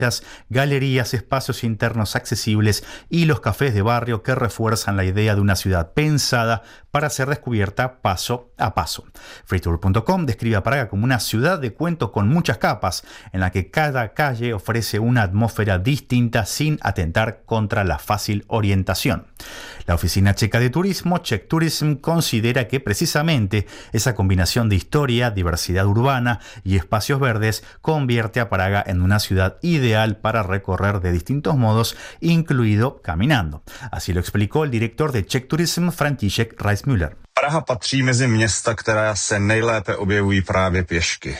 galerías, espacios internos accesibles y los cafés de barrio que refuerzan la idea de una ciudad pensada para ser descubierta paso a paso. Freetour.com describe a Praga como una ciudad de cuento con muchas capas, en la que cada calle ofrece una atmósfera distinta sin atentar contra la fácil orientación. La oficina checa de turismo, Czech Tourism, considera que precisamente esa combinación de historia, diversidad urbana y espacios verdes convierte a Praga en una ciudad ideal para recorrer de distintos modos, incluido caminando. Así lo explicó el director de Czech Tourism, František Reismüller. Praha patří mezi města, která se nejlépe objevují právě pěšky.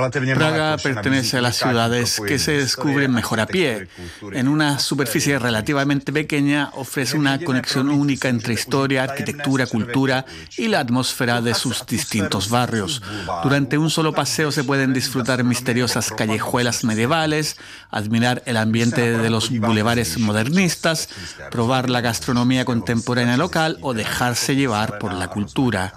Praga pertenece a las ciudades que se descubren mejor a pie. En una superficie relativamente pequeña ofrece una conexión única entre historia, arquitectura, cultura y la atmósfera de sus distintos barrios. Durante un solo paseo se pueden disfrutar misteriosas callejuelas medievales, admirar el ambiente de los bulevares modernistas, probar la gastronomía contemporánea local o dejarse llevar por la cultura.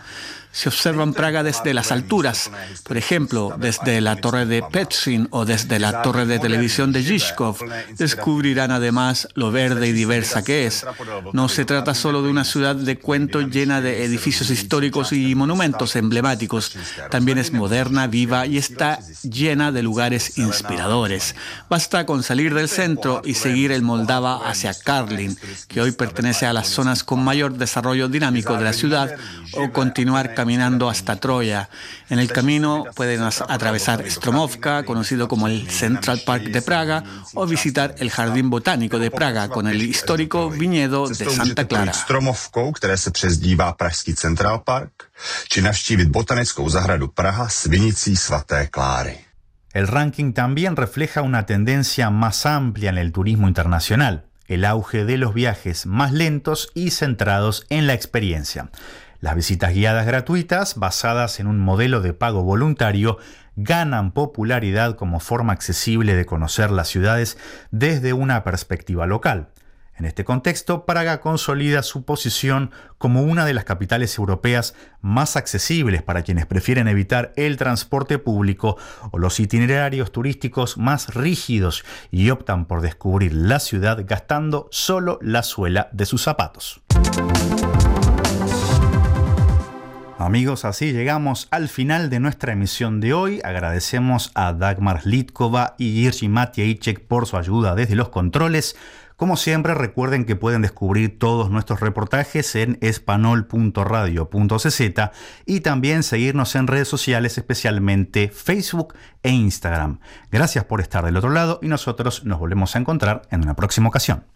Se observan Praga desde las alturas, por ejemplo, desde la torre de Petrin o desde la torre de televisión de Žižkov. Descubrirán además lo verde y diversa que es. No se trata solo de una ciudad de cuento llena de edificios históricos y monumentos emblemáticos. También es moderna, viva y está llena de lugares inspiradores. Basta con salir del centro y seguir el Moldava hacia Karlin, que hoy pertenece a las zonas con mayor desarrollo dinámico de la ciudad, o continuar caminando hasta Troya. En el camino pueden atravesar Stromovka, conocido como el Central Park de Praga, o visitar el Jardín Botánico de Praga con el histórico viñedo de Santa Clara. Stromovkou, které se přezdívá Pražský Central Park, či navštívit botanickou zahradu Praha s vinicí Svaté Kláry. El ranking también refleja una tendencia más amplia en el turismo internacional, el auge de los viajes más lentos y centrados en la experiencia. Las visitas guiadas gratuitas, basadas en un modelo de pago voluntario, ganan popularidad como forma accesible de conocer las ciudades desde una perspectiva local. En este contexto, Praga consolida su posición como una de las capitales europeas más accesibles para quienes prefieren evitar el transporte público o los itinerarios turísticos más rígidos y optan por descubrir la ciudad gastando solo la suela de sus zapatos. Amigos, así llegamos al final de nuestra emisión de hoy. Agradecemos a Dagmar Litkova y Jiří Matějček por su ayuda desde los controles. Como siempre, recuerden que pueden descubrir todos nuestros reportajes en espanol.radio.cz y también seguirnos en redes sociales, especialmente Facebook e Instagram. Gracias por estar del otro lado y nosotros nos volvemos a encontrar en una próxima ocasión.